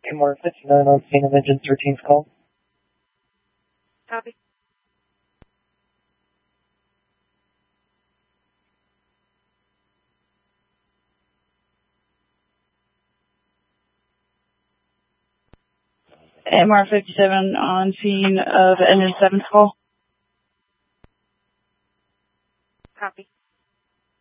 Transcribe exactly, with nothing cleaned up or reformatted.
M R fifty-nine on scene of engine thirteen's call. Copy. M R fifty-seven on scene of engine seven's call. Copy.